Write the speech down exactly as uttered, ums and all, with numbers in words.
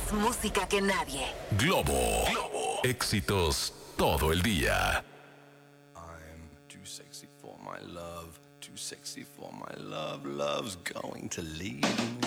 Más música que nadie. Globo. Globo. Éxitos todo el día. I'm too sexy for my love, too sexy for my love, love's going to leave me.